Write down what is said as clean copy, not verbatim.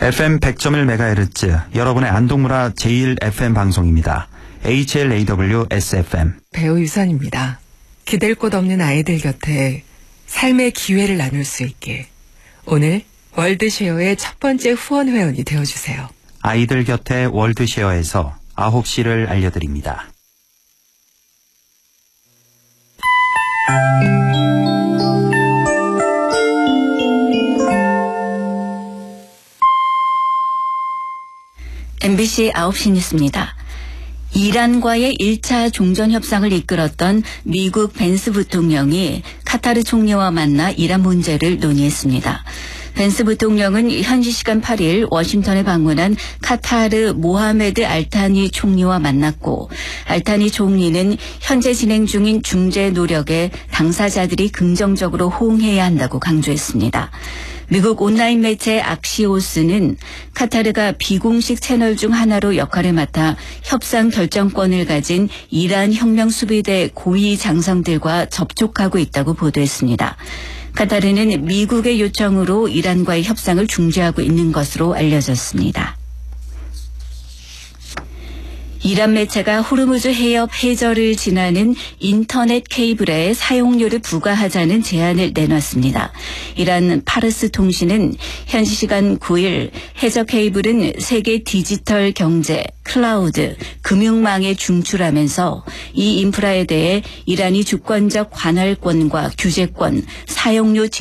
FM 100.1MHz, 여러분의 안동문화 제1FM 방송입니다. HLAW SFM. 배우 유선입니다. 기댈 곳 없는 아이들 곁에 삶의 기회를 나눌 수 있게 오늘 월드쉐어의 첫 번째 후원 회원이 되어주세요. 아이들 곁에 월드쉐어에서 9시를 알려드립니다. MBC 9시 뉴스입니다. 이란과의 1차 종전 협상을 이끌었던 미국 벤스 부통령이 카타르 총리와 만나 이란 문제를 논의했습니다. 벤스 부통령은 현지 시간 8일 워싱턴에 방문한 카타르 모하메드 알타니 총리와 만났고, 알타니 총리는 현재 진행 중인 중재 노력에 당사자들이 긍정적으로 호응해야 한다고 강조했습니다. 미국 온라인 매체 악시오스는 카타르가 비공식 채널 중 하나로 역할을 맡아 협상 결정권을 가진 이란 혁명수비대 고위 장성들과 접촉하고 있다고 보도했습니다. 카타르는 미국의 요청으로 이란과의 협상을 중재하고 있는 것으로 알려졌습니다. 이란 매체가 호르무즈 해협 해저를 지나는 인터넷 케이블에 사용료를 부과하자는 제안을 내놨습니다. 이란 파르스 통신은 현지 시간 9일 해저 케이블은 세계 디지털 경제, 클라우드, 금융망에 중출하면서 이 인프라에 대해 이란이 주권적 관할권과 규제권, 사용료